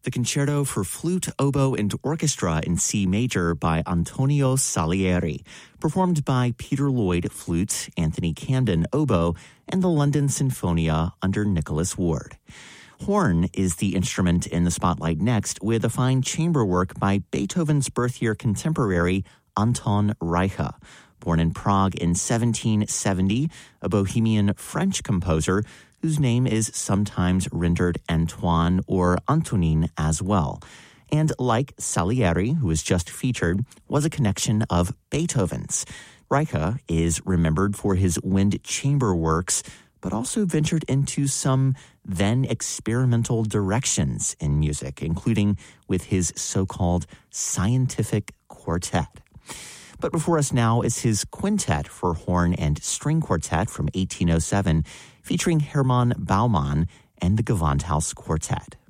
The Concerto for Flute, Oboe, and Orchestra in C Major by Antonio Salieri, performed by Peter Lloyd, flute, Anthony Camden, oboe, and the London Sinfonia under Nicholas Ward. Horn is the instrument in the spotlight next, with a fine chamber work by Beethoven's birth-year contemporary Anton Reicha. Born in Prague in 1770, a Bohemian French composer whose name is sometimes rendered Antoine or Antonin as well. And like Salieri, who was just featured, was a connection of Beethoven's. Reicha is remembered for his wind chamber works, but also ventured into some then experimental directions in music, including with his so-called scientific quartet. But before us now is his quintet for horn and string quartet from 1807, featuring Hermann Baumann and the Gewandhaus Quartet.